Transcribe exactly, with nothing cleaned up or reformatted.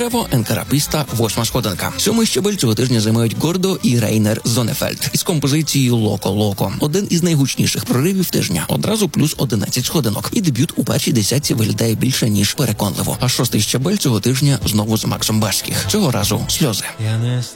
Браво, Енкарапіста, восьма сходинка. Сьомий щабель цього тижня займають Гордо і Рейнер Зонефельд із композицією «Локо Локо». Один із найгучніших проривів тижня. Одразу плюс одинадцять сходинок. І дебют у першій десятці виглядає більше, ніж переконливо. А шостий щабель цього тижня знову з Максом Башкіх. Цього разу «Сльози».